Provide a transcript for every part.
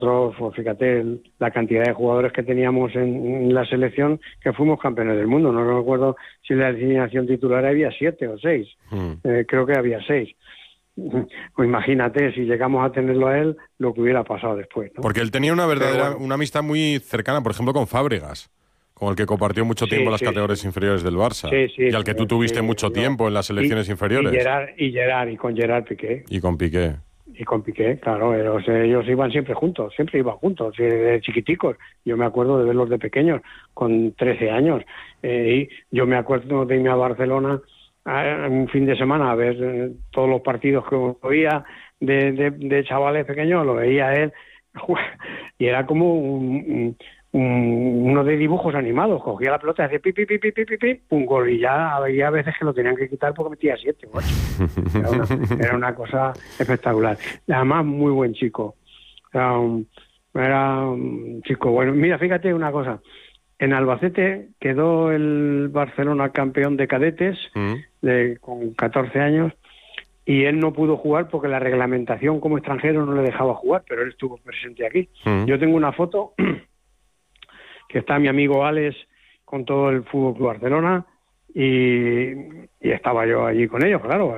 pues fíjate la cantidad de jugadores que teníamos en la selección, que fuimos campeones del mundo. No recuerdo si en la alineación titular había 7 o 6. Creo que había 6. Pues imagínate, si llegamos a tenerlo a él, lo que hubiera pasado después, ¿no? Porque él tenía una amistad muy cercana, por ejemplo, con Fábregas, con el que compartió mucho tiempo en las categorías inferiores del Barça, y al que tú tuviste mucho tiempo en las selecciones inferiores. Y con Gerard Piqué. Y con Piqué. Y con Piqué, claro, ellos iban siempre iban juntos, de chiquiticos. Yo me acuerdo de verlos de pequeños, con 13 años. Y yo me acuerdo de irme a Barcelona un fin de semana a ver todos los partidos que oía de chavales pequeños, lo veía él, y era como uno de dibujos animados. Cogía la pelota y hacía pi, pi, pi, pi, pi, pi, pi, un gol, y ya había veces que lo tenían que quitar porque metía 7 o 8. Era una cosa espectacular. Además, muy buen chico. Era un chico bueno. Mira, fíjate una cosa. En Albacete quedó el Barcelona campeón de cadetes con 14 años, y él no pudo jugar porque la reglamentación como extranjero no le dejaba jugar, pero él estuvo presente aquí. Yo tengo una foto que está mi amigo Alex con todo el Fútbol Club Barcelona, y estaba yo allí con ellos, claro,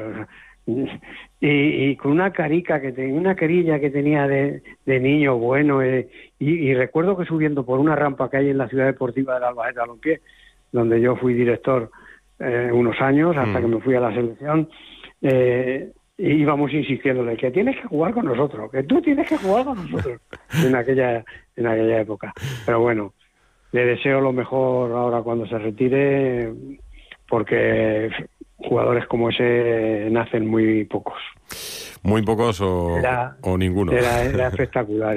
y con una carilla que tenía de niño bueno, y recuerdo que subiendo por una rampa que hay en la ciudad deportiva del Albacete Balompié, donde yo fui director unos años hasta que me fui a la selección, íbamos insistiéndole que tienes que jugar con nosotros, que tú tienes que jugar con nosotros en aquella época. Pero bueno, le deseo lo mejor ahora cuando se retire, porque jugadores como ese nacen muy pocos. Muy pocos o ninguno. Era espectacular.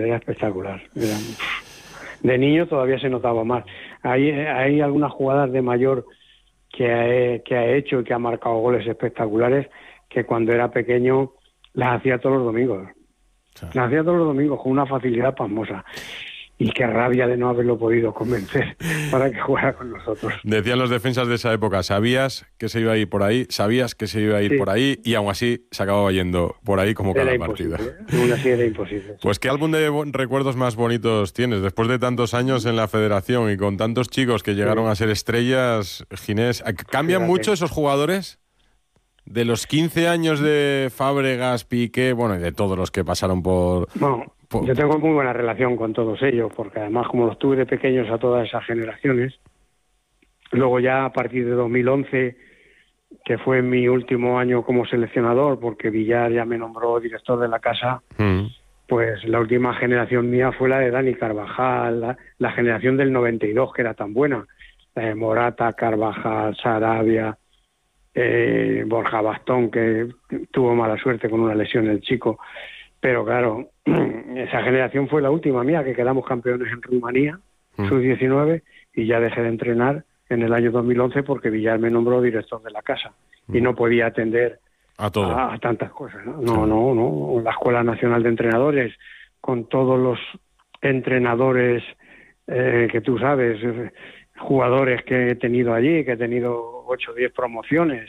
De niño todavía se notaba más. Hay algunas jugadas de mayor que ha hecho y que ha marcado goles espectaculares, que cuando era pequeño las hacía todos los domingos. Las hacía todos los domingos con una facilidad pasmosa. Y qué rabia de no haberlo podido convencer para que jugara con nosotros. Decían los defensas de esa época, sabías que se iba a ir por ahí, por ahí, y aún así se acababa yendo por ahí como cada partido. Aún así era imposible. Pues qué álbum de recuerdos más bonitos tienes, después de tantos años en la federación y con tantos chicos que llegaron a ser estrellas, Ginés. ¿Cambian mucho esos jugadores? De los 15 años de Fábregas, Piqué, bueno, y de todos los que pasaron por... Yo tengo muy buena relación con todos ellos, porque además como los tuve de pequeños a todas esas generaciones, luego ya a partir de 2011, que fue mi último año como seleccionador, porque Villar ya me nombró director de la casa, pues la última generación mía fue la de Dani Carvajal, la generación del 92, que era tan buena, Morata, Carvajal, Sarabia, Borja Bastón, que tuvo mala suerte con una lesión el chico. Pero claro, esa generación fue la última mía, que quedamos campeones en Rumanía, sub-19, y ya dejé de entrenar en el año 2011 porque Villar me nombró director de la casa y no podía atender a tantas cosas, ¿no? No. La Escuela Nacional de Entrenadores, con todos los entrenadores que tú sabes, jugadores que he tenido allí, que he tenido 8 o 10 promociones.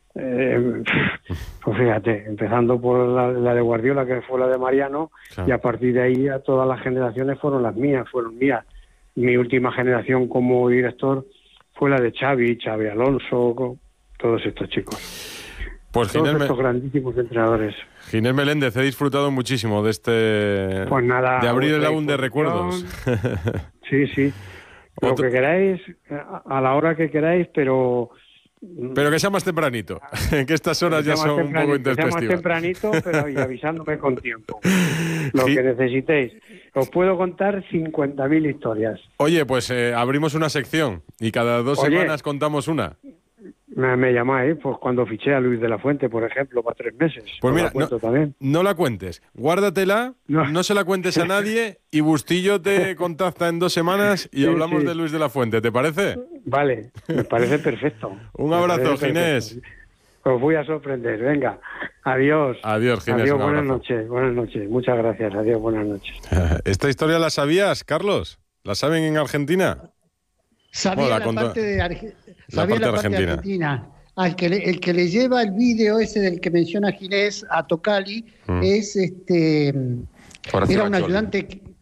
Pues fíjate, empezando por la de Guardiola, que fue la de Mariano, y a partir de ahí a todas las generaciones fueron mías. Mi última generación como director fue la de Xavi Alonso, todos estos chicos. Pues todos estos grandísimos entrenadores. Ginés Meléndez, he disfrutado muchísimo de pues nada, de abrir el álbum de recuerdos. Sí. Lo que queráis, a la hora que queráis, pero que sea más tempranito, que estas horas ya son un poco intempestivas. Que sea más tempranito, pero y avisándome con tiempo. Lo que necesitéis. Os puedo contar 50.000 historias. Oye, pues abrimos una sección y cada 2 semanas contamos una. Me llamáis, pues cuando fiché a Luis de la Fuente, por ejemplo, para 3 meses. Pues mira, no la cuentes, guárdatela, no se la cuentes a nadie, y Bustillo te contacta en 2 semanas y hablamos de Luis de la Fuente, ¿te parece? Vale, me parece perfecto. Un abrazo, Ginés. Os voy a sorprender, venga. Adiós. Adiós, Ginés. Adiós, buenas noches. Muchas gracias, adiós, buenas noches. ¿Esta historia la sabías, Carlos? ¿La saben en Argentina? Sabía la parte de Argentina. El que le lleva el vídeo ese del que menciona Ginés a Tocali es era un ayudante